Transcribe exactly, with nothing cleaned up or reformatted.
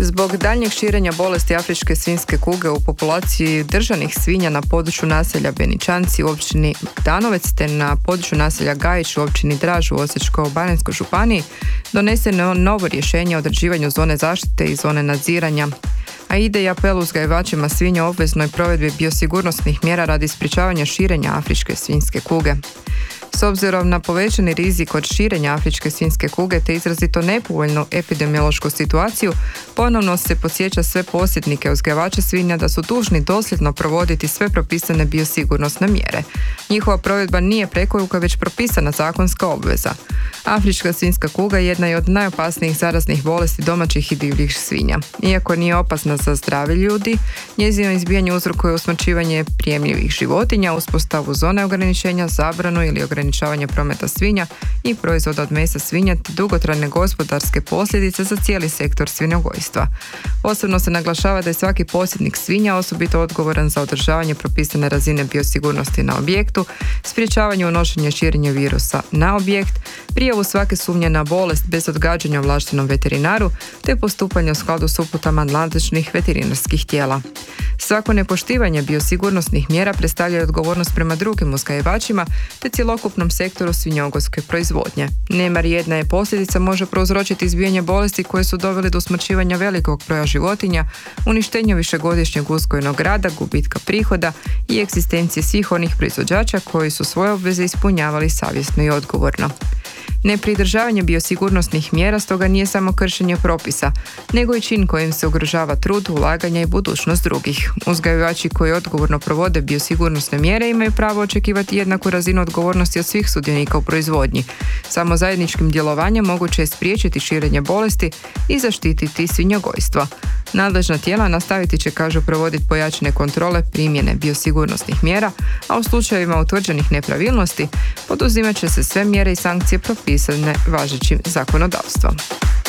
Zbog daljnjeg širenja bolesti afričke svinjske kuge u populaciji držanih svinja na području naselja Beničanci u općini Danovec te na području naselja Gajić u općini Draž u Osječko-baranjskoj županiji doneseno je novo rješenje o određivanju zone zaštite i zone nadziranja, a ide i apel uzgajivačima svinja o obveznoj provedbi biosigurnosnih mjera radi sprječavanja širenja afričke svinjske kuge. S obzirom na povećani rizik od širenja afričke svinjske kuge te izrazito nepovoljnu epidemiološku situaciju, ponovno se podsjeća sve posjednike uzgajivača svinja da su dužni dosljedno provoditi sve propisane biosigurnosne mjere. Njihova provedba nije preporuka već propisana zakonska obveza. Afrička svinjska kuga jedna je od najopasnijih zaraznih bolesti domaćih i divljih svinja. Iako nije opasna za zdravlje ljudi, njezino izbijanje uzrokuje usmrćivanje prijemljivih životinja, uspostavu zone ograničenja, zabranu ili ograničavanje prometa svinja i proizvoda od mesa svinja te dugotrajne gospodarske posljedice za cijeli sektor svinjogojstva. Posebno se naglašava da je svaki posjednik svinja osobito odgovoran za održavanje propisane razine biosigurnosti na objektu, sprječavanje unošenja i širenja virusa na objekt, prijavu svake sumnje na bolest bez odgađanja ovlaštenom veterinaru te postupanje u skladu s uputama nadležnih veterinarskih tijela. Svako nepoštivanje biosigurnosnih mjera predstavlja odgovornost prema drugim uzgajivačima te cjelokupnom sektoru svinjogojske proizvodnje. Nemar jedna je posljedica može prouzročiti izbijanje bolesti koje su doveli do usmrćivanja velikog broja životinja, uništenja višegodišnjeg uzgojnog rada, gubitka prihoda i egzistencije svih onih proizvođača koji su svoje obveze ispunjavali savjesno i odgovorno. Nepridržavanje biosigurnosnih mjera stoga nije samo kršenje propisa, nego i čin kojim se ugrožava trud, ulaganja i budućnost drugih. Uzgajivači koji odgovorno provode biosigurnosne mjere imaju pravo očekivati jednaku razinu odgovornosti od svih sudionika u proizvodnji. Samo zajedničkim djelovanjem moguće je spriječiti širenje bolesti i zaštititi svinjogojstvo. Nadležna tijela nastaviti će, kažu, provoditi pojačane kontrole primjene biosigurnosnih mjera, a u slučajevima utvrđenih nepravilnosti poduzimat će se sve mjere i sankcije propisane važećim zakonodavstvom.